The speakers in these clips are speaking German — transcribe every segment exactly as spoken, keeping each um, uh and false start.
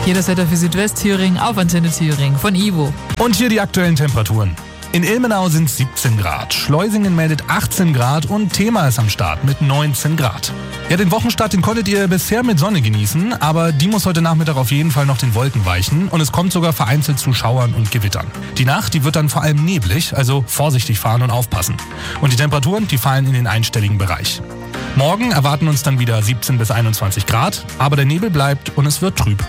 Hier das Wetter für Südwestthüringen auf Antenne Thüringen von Ivo. Und hier die aktuellen Temperaturen. In Ilmenau sind es siebzehn Grad, Schleusingen meldet achtzehn Grad und Thema ist am Start mit neunzehn Grad. Ja, den Wochenstart, den konntet ihr bisher mit Sonne genießen, aber die muss heute Nachmittag auf jeden Fall noch den Wolken weichen und es kommt sogar vereinzelt zu Schauern und Gewittern. Die Nacht, die wird dann vor allem neblig, also vorsichtig fahren und aufpassen. Und die Temperaturen, die fallen in den einstelligen Bereich. Morgen erwarten uns dann wieder siebzehn bis einundzwanzig Grad, aber der Nebel bleibt und es wird trüb.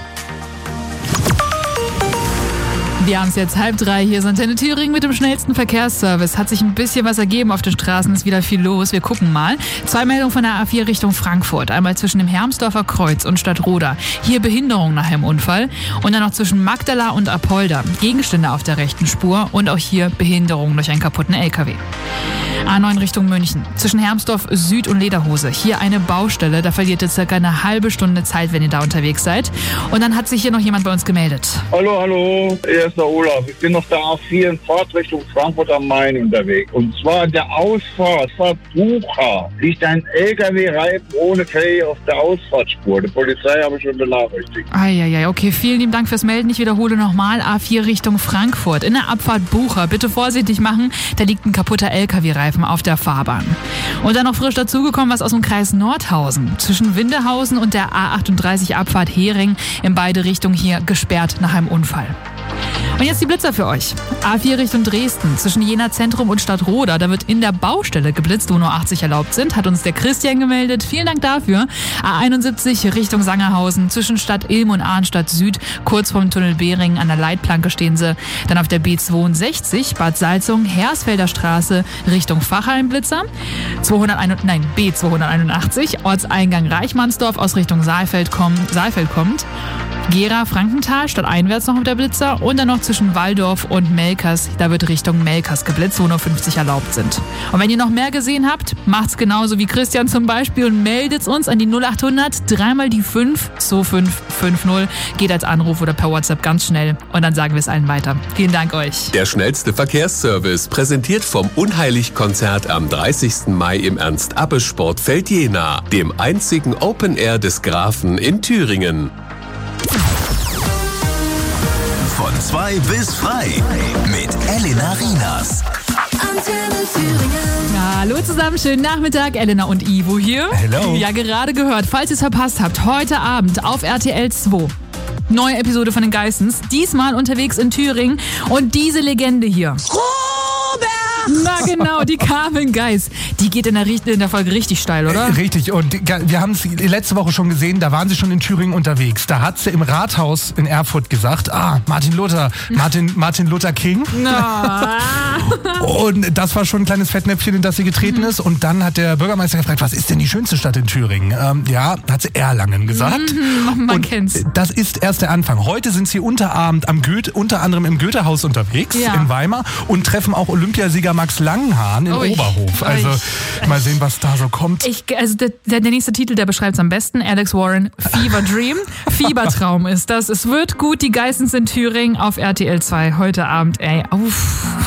Wir haben es jetzt halb drei, hier ist Antenne Thüringen mit dem schnellsten Verkehrsservice. Hat sich ein bisschen was ergeben auf den Straßen, ist wieder viel los. Wir gucken mal. Zwei Meldungen von der A vier Richtung Frankfurt. Einmal zwischen dem Hermsdorfer Kreuz und Stadtroda. Hier Behinderung nach einem Unfall. Und dann noch zwischen Magdala und Apolda. Gegenstände auf der rechten Spur und auch hier Behinderung durch einen kaputten L K W. A neun Richtung München. Zwischen Hermsdorf Süd und Lederhose. Hier eine Baustelle. Da verliert ihr circa eine halbe Stunde Zeit, wenn ihr da unterwegs seid. Und dann hat sich hier noch jemand bei uns gemeldet. Hallo, hallo. Hier ist der Olaf. Ich bin auf der A vier in Fahrt Richtung Frankfurt am Main unterwegs. Und zwar an der Ausfahrt, Fahrt Bucha, liegt ein L K W-Reifen ohne Felge auf der Ausfahrtspur. Die Polizei habe ich schon benachrichtigt. Eieiei, okay. Vielen lieben Dank fürs Melden. Ich wiederhole nochmal. A vier Richtung Frankfurt. In der Abfahrt Bucha. Bitte vorsichtig machen. Da liegt ein kaputter L K W-Reifen auf der Fahrbahn. Und dann noch frisch dazugekommen, was aus dem Kreis Nordhausen. Zwischen Windehausen und der A achtunddreißig Abfahrt Hering in beide Richtungen hier gesperrt nach einem Unfall. Und jetzt die Blitzer für euch. A vier Richtung Dresden, zwischen Jena Zentrum und Stadtroda. Da wird in der Baustelle geblitzt, wo nur achtzig erlaubt sind. Hat uns der Christian gemeldet. Vielen Dank dafür. A einundsiebzig Richtung Sangerhausen, zwischen Stadt Ilm und Arnstadt Süd. Kurz vorm Tunnel Behring an der Leitplanke stehen sie. Dann auf der B zweiundsechzig, Bad Salzung, Hersfelder Straße Richtung Fachheim Blitzer. zweihundertein, nein, B zweihunderteinundachtzig, Ortseingang Reichmannsdorf aus Richtung Saalfeld, kommt, Saalfeld kommt. Gera, Frankenthal, stadteinwärts noch auf der Blitzer und dann noch zwischen Walldorf und Melkers, da wird Richtung Melkers geblitzt, wo nur fünfzig erlaubt sind. Und wenn ihr noch mehr gesehen habt, macht's genauso wie Christian zum Beispiel und meldet's uns an die null achthundert, dreimal die fünf, zwei fünf fünf null, geht als Anruf oder per WhatsApp ganz schnell und dann sagen wir es allen weiter. Vielen Dank euch. Der schnellste Verkehrsservice, präsentiert vom Unheilig-Konzert am dreißigsten Mai im Ernst-Abbe-Sportfeld Jena, dem einzigen Open Air des Grafen in Thüringen. Von zwei bis frei mit Elena Rienas. Antenne Thüringen. Hallo zusammen, schönen Nachmittag. Elena und Ivo hier. Hello. Ja, gerade gehört, falls ihr es verpasst habt, heute Abend auf R T L zwei. Neue Episode von den Geissens. Diesmal unterwegs in Thüringen. Und diese Legende hier. Na genau, die Carmen Geiss. Die geht in der, in der Folge richtig steil, oder? Richtig, und wir haben es letzte Woche schon gesehen, da waren sie schon in Thüringen unterwegs. Da hat sie im Rathaus in Erfurt gesagt, ah, Martin Luther, Martin, Martin Luther King. No. Und das war schon ein kleines Fettnäpfchen, in das sie getreten ist. Und dann hat der Bürgermeister gefragt, was ist denn die schönste Stadt in Thüringen? Ähm, ja, hat sie Erlangen gesagt. Mhm, man und kennt's. Das ist erst der Anfang. Heute sind sie unter Abend am Goethe, unter anderem im Goethehaus unterwegs, ja, in Weimar und treffen auch Olympiasieger Max Langenhahn in Ui. Oberhof. Also Ui. mal sehen, was da so kommt. Ich, also der, der nächste Titel, der beschreibt es am besten. Alex Warren, Fever Dream. Fiebertraum ist das. Es wird gut, die Geissens in Thüringen auf R T L zwei heute Abend. Ey, uff.